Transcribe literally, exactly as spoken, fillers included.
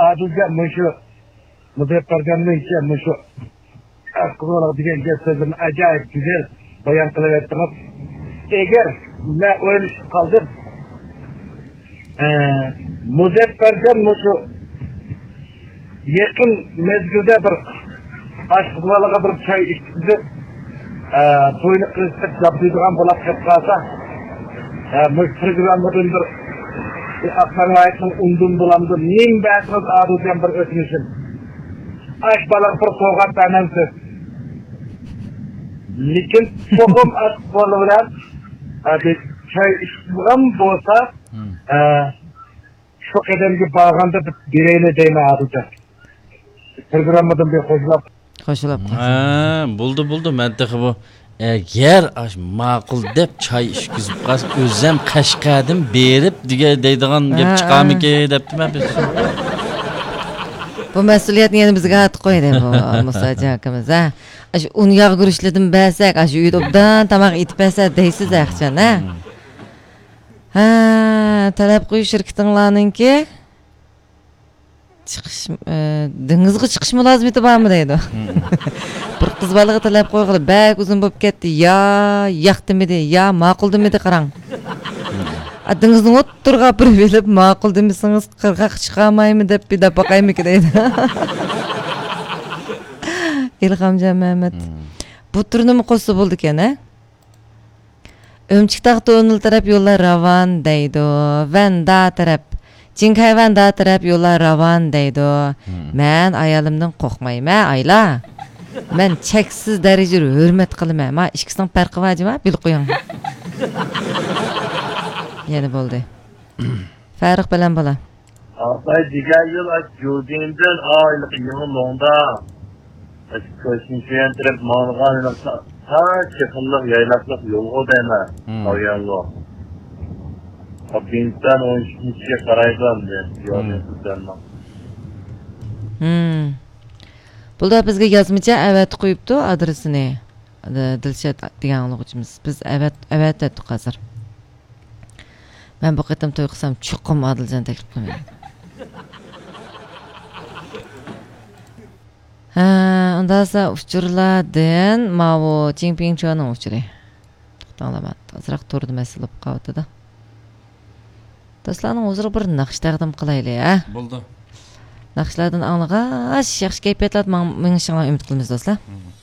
adilga mushu muzaffarjonning mushu asqolar degan so'zni ajoyib güzel bayon qilib aytdingiz. Eğer ne öyle kaldım Muzaffarjon mushu yakın mezgilde bir aşkıvalığa bir çay içti. Toyunu kırıştık yaptığım bulak çıkarsa programın bir aktarlayışın undum bulamdı. Nin bəsiniz adıcan bir ötünüşüm. Aş balak bir soğuk tanımsız. Lekin soğum aşkıvalı bilen çay içtiğim bolsa şu kademki bağında bireyine deyme adıcan. Programmadan bir hoşlap. Hoşlap. Ha, buldu buldu menteqi bu. Eğer aş ma'qul deb çay ishkizib qas o'zim Qashqadan berib diga deydigan gap chiqamiki debdi men biz. Bu mas'uliyatni yana bizga atib qo'ydi bu Musaja akamiz ha. Ash un yog' guruchlidim bersak, ash uyda obdan tamoq etib bersa deysiz axchan ha. Ha, talab qo'yish shirkatinglarninki chiqish dengizga chiqish mulozimati bormi deydi. Bir qiz balaga talab qo'yg'ili bak uzun bo'lib ketdi. Ya yoqdimidi, ya ma'qul demidi qarang. Adingizning o'ttirga bir bilib ma'qul demisingiz qirg'oq chiqamaymi deb bir deb baqaymiki deydi. Ilhamjon Mehmet. Bu turnimi qo'ysa bo'ldi ekan a? Ömçük taqta o'nil taraf yo'llar ravon deydi. Vanda taraf Jinkayvan da taraf yo'llar ravon deydi. Men ayolimdan qo'rqmayman, ayla. Men cheksiz darajada hurmat qilaman. Ma ikkisining farqi bormi? Bil qo'ying. Yana bo'ldi. Farq bilan bo'la. Atay diğer yıl aç Jodinden aylık yılın onda Koşinçiyen taraf malğanıyla ta çıkıllık yaylaklık yolu deme. Ayanlı. Binten on ikinciye karaydan diye. Yani sizdenle. Hmm. Bulda bizga yozmacha avat qo'yibdi adresini. Dilshod degan o'quvchimiz. Biz avat avat etdik hozir. Men bu qatam to'y qilsam chuqum Adiljon taklif qilmaydi. Ha, undasa uchurlardan mavu Jinpingchoning uchuri. To'xtanglar, azroq turdi masala bo'lib qoldi-da. Do'stlarning o'zaro bir naqsh taqdim qilaylik, ha? Bo'ldi. Naqshlardan anglag'ach, yaxshi kayfiyatlar ming shinglar umid qilamiz do'stlar.